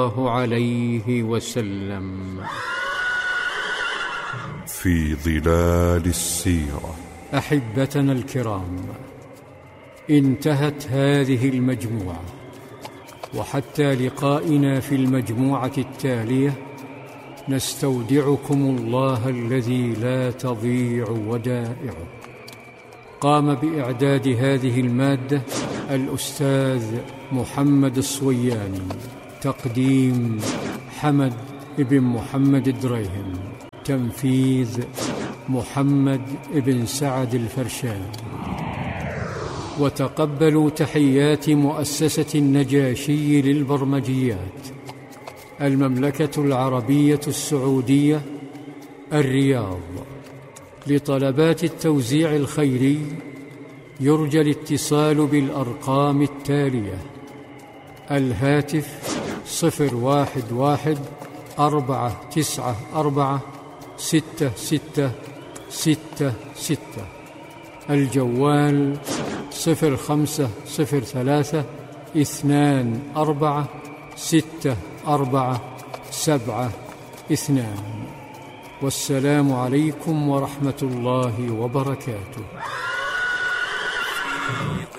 الله عليه وسلم. في ظلال السيرة. أحبتنا الكرام، انتهت هذه المجموعة، وحتى لقائنا في المجموعة التالية نستودعكم الله الذي لا تضيع ودائعه. قام بإعداد هذه المادة الأستاذ محمد الصوياني، تقديم حمد بن محمد الدريهم، تنفيذ محمد بن سعد الفرشاني. وتقبلوا تحيات مؤسسة النجاشي للبرمجيات، المملكة العربية السعودية، الرياض. لطلبات التوزيع الخيري يرجى الاتصال بالأرقام التالية: الهاتف 011-494-6666، الجوال 05-24-64-72. والسلام عليكم ورحمة الله وبركاته.